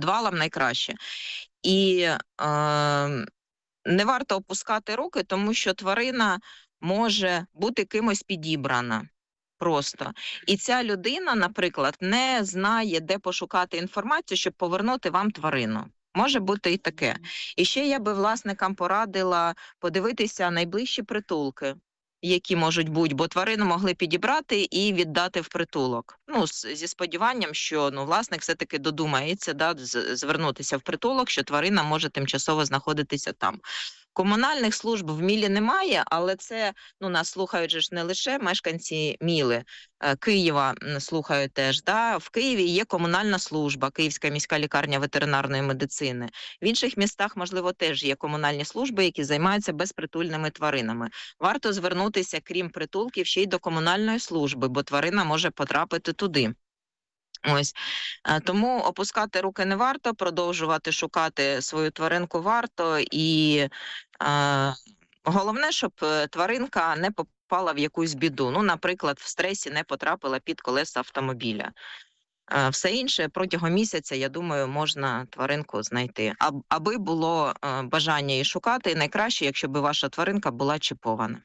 підвалам найкраще. І не варто опускати руки, тому що тварина може бути кимось підібрана. Просто. І ця людина, наприклад, не знає, де пошукати інформацію, щоб повернути вам тварину. Може бути і таке. І ще я би власникам порадила подивитися найближчі притулки, які можуть бути, бо тварину могли підібрати і віддати в притулок. Зі сподіванням, що власник все-таки додумається звернутися в притулок, що тварина може тимчасово знаходитися там. Комунальних служб в Мілі немає, але це, нас слухають же ж не лише мешканці Міли, Києва слухають теж. В Києві є комунальна служба, Київська міська лікарня ветеринарної медицини. В інших містах, можливо, теж є комунальні служби, які займаються безпритульними тваринами. Варто звернутися, крім притулків, ще й до комунальної служби, бо тварина може потрапити туди. Тому опускати руки не варто, продовжувати шукати свою тваринку варто, і головне, щоб тваринка не попала в якусь біду. Наприклад, в стресі не потрапила під колеса автомобіля. Все інше протягом місяця, я думаю, можна тваринку знайти. Аби було бажання її шукати, і найкраще, якщо б ваша тваринка була чіпована.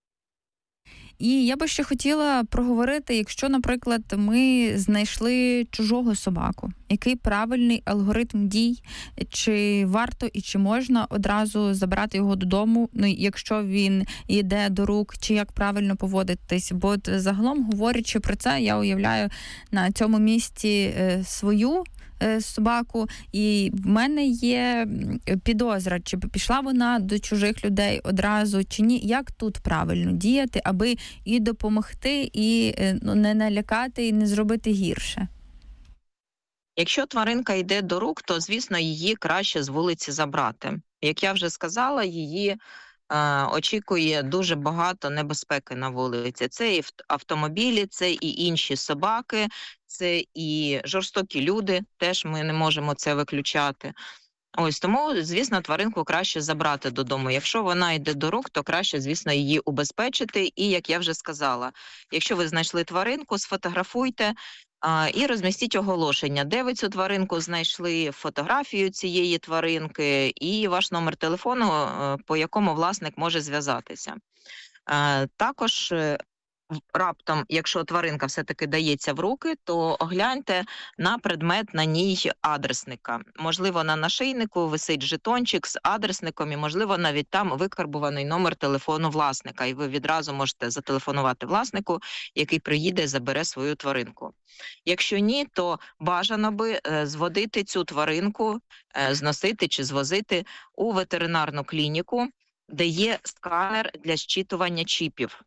І я би ще хотіла проговорити, якщо, наприклад, ми знайшли чужого собаку, який правильний алгоритм дій, чи варто і чи можна одразу забрати його додому, якщо він йде до рук, чи як правильно поводитись. Бо загалом, говорячи про це, я уявляю на цьому місці свою собаку, і в мене є підозра, чи пішла вона до чужих людей одразу, чи ні. Як тут правильно діяти, аби і допомогти, і не налякати, і не зробити гірше? Якщо тваринка йде до рук, то, звісно, її краще з вулиці забрати. Як я вже сказала, її очікує дуже багато небезпеки на вулиці. Це і автомобілі, це і інші собаки, це і жорстокі люди, теж ми не можемо це виключати. Тому, звісно, тваринку краще забрати додому. Якщо вона йде до рук, то краще, звісно, її убезпечити. І, як я вже сказала, якщо ви знайшли тваринку, сфотографуйте і розмістіть оголошення, де ви цю тваринку знайшли, фотографію цієї тваринки і ваш номер телефону, по якому власник може зв'язатися. Також раптом, якщо тваринка все-таки дається в руки, то огляньте на предмет на ній адресника. Можливо, на нашийнику висить жетончик з адресником, і, можливо, навіть там викарбуваний номер телефону власника, і ви відразу можете зателефонувати власнику, який приїде і забере свою тваринку. Якщо ні, то бажано би зводити цю тваринку, зносити чи звозити у ветеринарну клініку, де є сканер для зчитування чіпів.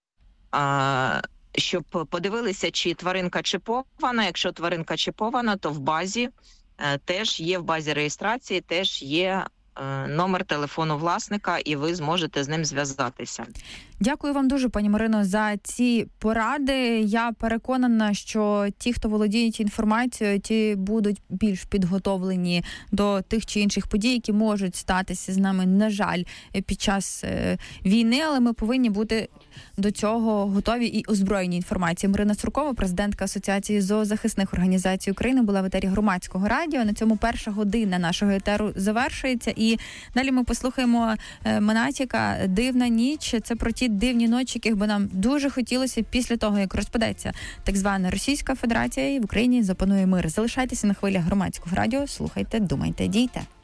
Щоб подивилися, чи тваринка чіпована. Якщо тваринка чіпована, то в базі в базі реєстрації теж є номер телефону власника, і ви зможете з ним зв'язатися. Дякую вам дуже, пані Марино, за ці поради. Я переконана, що ті, хто володіють інформацією, ті будуть більш підготовлені до тих чи інших подій, які можуть статися з нами, на жаль, під час війни, але ми повинні бути до цього готові і озброєні інформацією. Марина Суркова, президентка Асоціації зоозахисних організацій України, була в етері Громадського радіо. На цьому перша година нашого етеру завершується. І далі ми послухаємо Монатіка «Дивна ніч». Це про ті дивні ночі, яких би нам дуже хотілося після того, як розпадеться так звана Російська Федерація і в Україні запанує мир. Залишайтеся на хвилях Громадського радіо, слухайте, думайте, дійте.